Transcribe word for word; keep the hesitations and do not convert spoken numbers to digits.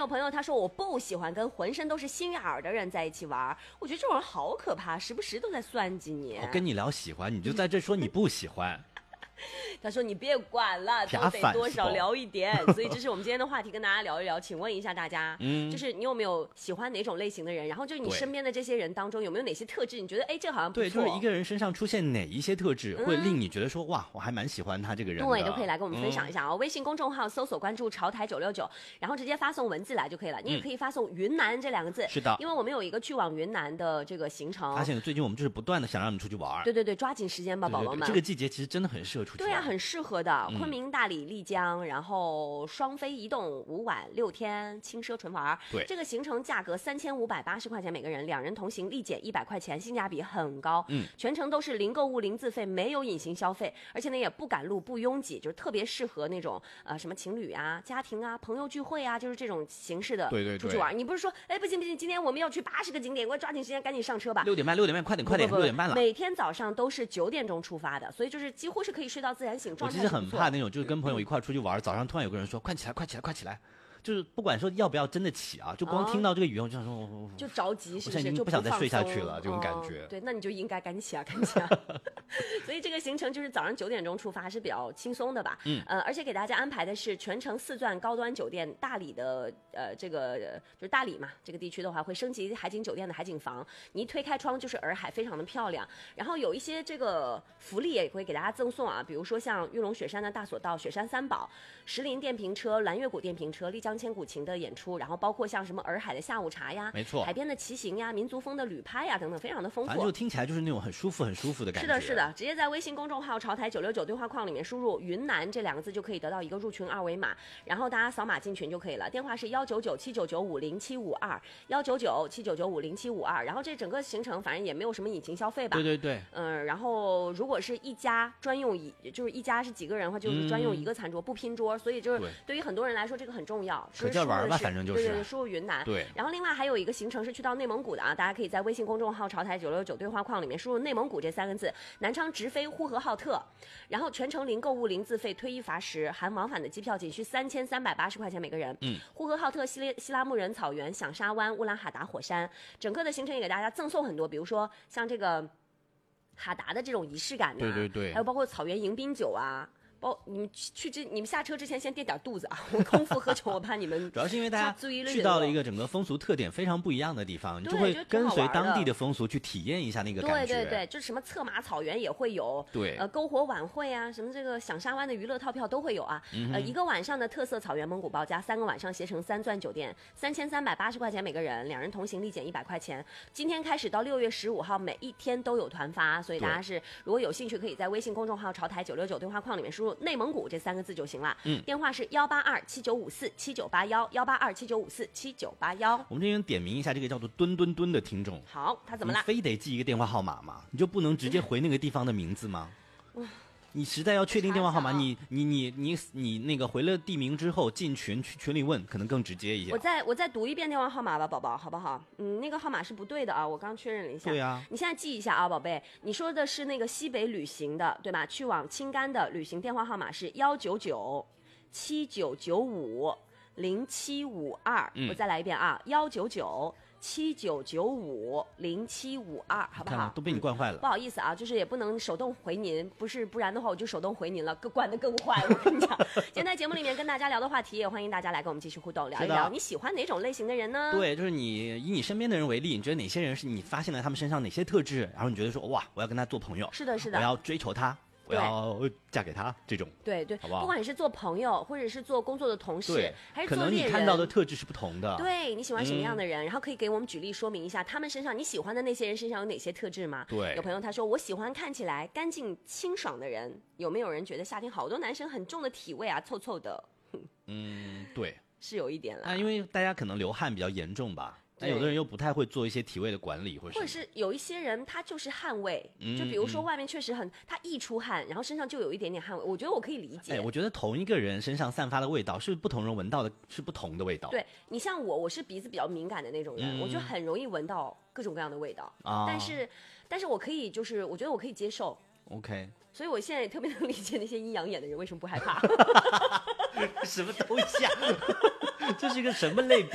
有朋友他说我不喜欢跟浑身都是心眼儿的人在一起玩，我觉得这种人好可怕，时不时都在算计你。 我跟你聊喜欢，你就在这说你不喜欢。 他说你别管了，都得多少聊一点。所以这是我们今天的话题，跟大家聊一聊。请问一下大家，嗯，就是你有没有喜欢哪种类型的人？然后就是你身边的这些人当中，有没有哪些特质？你觉得哎，这好像不错。 对，就是一个人身上出现哪一些特质，会令你觉得说、嗯、哇，我还蛮喜欢他这个人的。 对，都可以来跟我们分享一下啊、哦嗯。微信公众号搜索关注潮台九六九，然后直接发送文字来就可以了。你也可以发送云南这两个字。 是的， 因为我们有一个去往云南的这个行程。 发现最近我们就是不断的想让你们出去玩。 对对对，抓紧时间吧，宝宝们。 这个季节其实真的很适合出去玩。 对呀、啊，很适合。的昆明、大理、丽江，然后双飞一动五晚六天，轻奢纯玩。 对， 这个行程价格三千五百八十块钱每个人，两人同行立减一百块钱，性价比很高。 嗯， 全程都是零购物、零自费，没有隐形消费，而且呢也不赶路、不拥挤，就是特别适合那种呃什么情侣啊、家庭啊、朋友聚会啊，就是这种形式的。 对对对， 出去玩，你不是说哎不行不行，今天我们要去八十个景点，我抓紧时间赶紧上车吧。 六点半，六点半，快点快点，六点半了。 每天早上都是九点钟出发的，所以就是几乎是可以睡到自然醒状态。 我其实很怕那种，就是跟朋友一块出去玩，早上突然有个人说：“快起来，快起来，快起来！”就是不管说要不要真的起啊，就光听到这个语言，我就想说，哦、 就着急，是不是？ 我现在已经不想再睡下去了，这种感觉、 哦。对，那你就应该赶紧起来，赶紧起来。所以这个行程就是早上九点钟出发，是比较轻松的吧？ 嗯， 呃，而且给大家安排的是全程四钻高端酒店，大理的呃这个、呃、就是大理嘛，这个地区的话会升级海景酒店的海景房，你一推开窗就是洱海，非常的漂亮。然后有一些这个福利也会给大家赠送啊，比如说像玉龙雪山的大索道、雪山三宝、石林电瓶车、蓝月谷电瓶车、丽江千古情的演出，然后包括像什么洱海的下午茶呀， 没错， 海边的骑行呀、民族风的旅拍呀等等，非常的丰富。 反正就听起来就是那种很舒服、很舒服的感觉。 是的，是的，直接在微信公众号“潮台九六九”对话框里面输入“云南”这两个字，就可以得到一个入群二维码，然后大家扫码进群就可以了。电话是幺九九七九九五零七五二，幺九九七九九五零七五二。然后这整个行程反正也没有什么隐形消费吧？ 对对对。 嗯，然后如果是一家专用一，就是一家是几个人的话，就是专用一个餐桌，嗯、不拼桌，所以就是对于很多人来说这个很重要。 可劲玩吧，反正就是。 对对，输入云南。 对。 然后另外还有一个行程是去到内蒙古的啊，大家可以在微信公众号“潮台九六九”对话框里面输入“内蒙古”这三个字，南昌直飞呼和浩特，然后全程零购物、零自费，推一罚十，含往返的机票仅需三千三百八十块钱每个人。 嗯。 呼和浩特西西拉木仁草原、响沙湾、乌兰哈达火山，整个的行程也给大家赠送很多，比如说像这个哈达的这种仪式感啊， 对对对， 还有包括草原迎宾酒啊。包你们去之你们下车之前先垫点肚子啊！我空腹喝酒，我怕你们主要是因为大家去到了一个整个风俗特点非常不一样的地方，你就会跟随当地的风俗去体验一下那个感觉。 对对对，就是什么策马草原也会有， 对， 呃，篝火晚会啊，什么这个响沙湾的娱乐套票都会有啊。 嗯、 呃，一个晚上的特色草原蒙古包加三个晚上携程三钻酒店，三千三百八十块钱每个人，两人同行立减一百块钱。今天开始到六月十五号，每一天都有团发，所以大家是如果有兴趣，可以在微信公众号“潮台九六九”对话框里面输入“内蒙古”这三个字就行了。 嗯， 电话是幺八二七九五四七九八幺，幺八二七九五四七九八幺。 我们这边点名一下这个叫做墩墩墩的听众。 好，他怎么了？ 你非得记一个电话号码吗？你就不能直接回那个地方的名字吗？嗯你实在要确定电话号码，你你你你你那个回了地名之后进群去群里问，可能更直接一些。 我再我再读一遍电话号码吧，宝宝，好不好？嗯，那个号码是不对的啊，我刚确认了一下。 对啊， 你现在记一下啊，宝贝。你说的是那个西北旅行的，对吧？去往青甘的旅行电话号码是幺九九七九九五零七五二。我再来一遍啊，幺九九。七九九五零七五二，好不好？ 都被你惯坏了、 嗯。不好意思啊，就是也不能手动回您，不是，不然的话我就手动回您了，更惯得更坏。我跟你讲，今天在节目里面跟大家聊的话题，也欢迎大家来跟我们继续互动，聊一聊你喜欢哪种类型的人呢？ 对，就是你以你身边的人为例，你觉得哪些人是你发现了他们身上哪些特质，然后你觉得说哇，我要跟他做朋友， 是的，是的， 我要追求他。我要嫁给他，这种对对， 好不好？ 不管是做朋友，或者是做工作的同事，还是做恋人，可能你看到的特质是不同的。 对，你喜欢什么样的人？嗯、然后可以给我们举例说明一下，他们身上你喜欢的那些人身上有哪些特质吗？ 对， 有朋友他说我喜欢看起来干净清爽的人，有没有人觉得夏天好多男生很重的体味啊，臭臭的？ 嗯，对， 是有一点了。 那因为大家可能流汗比较严重吧。但有的人又不太会做一些体味的管理，或者或者是有一些人他就是汗味， 嗯、 就比如说外面确实很，他一出汗，然后身上就有一点点汗味，我觉得我可以理解。 哎，我觉得同一个人身上散发的味道是不同人闻到的是不同的味道。 对，你像我，我是鼻子比较敏感的那种人，嗯、我就很容易闻到各种各样的味道。 啊， 但是，但是我可以，就是我觉得我可以接受。 OK。 所以我现在也特别能理解那些阴阳眼的人为什么不害怕。 什么东西啊？这是一个什么类别？